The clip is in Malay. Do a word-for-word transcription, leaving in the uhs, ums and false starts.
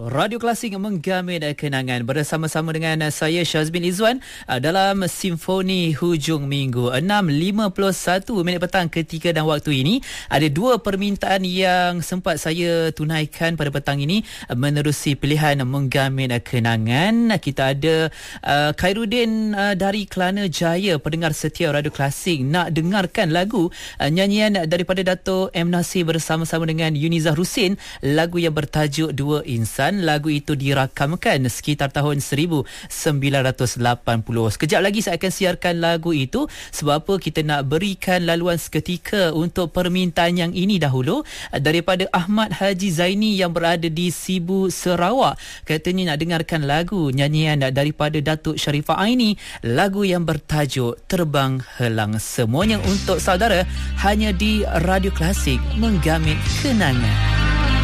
Radio Klasik menggamit kenangan bersama-sama dengan saya Syazmin Izzuan dalam Simfoni Hujung Minggu. enam lima puluh satu minit petang ketika dan waktu ini. Ada dua permintaan yang sempat saya tunaikan pada petang ini menerusi pilihan menggamit kenangan. Kita ada uh, Khairuddin uh, dari Kelana Jaya, pendengar setia Radio Klasik, nak dengarkan lagu uh, nyanyian daripada Dato' M. Nasir bersama-sama dengan Yunizah Rusin, lagu yang bertajuk Dua Insan. Lagu itu dirakamkan sekitar tahun seribu sembilan ratus lapan puluh. Sekejap lagi saya akan siarkan lagu itu. Sebab apa? Kita nak berikan laluan seketika untuk permintaan yang ini dahulu daripada Ahmad Haji Zaini yang berada di Sibu, Sarawak. Katanya nak dengarkan lagu nyanyian daripada Datuk Sharifah Aini, lagu yang bertajuk Terbang Helang. Semuanya untuk saudara hanya di Radio Klasik menggamit kenangan.